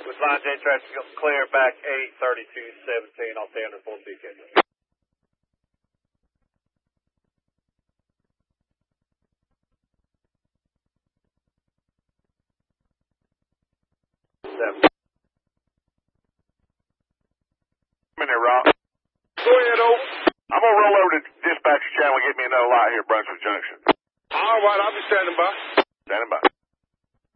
With line J traffic clear back 83217. I'll stay under full CK. 7. Minute, Rob. Go ahead, over. I'm going to roll over to dispatch channel and get me another light here at Brunswick Junction. All right, I'll be standing by.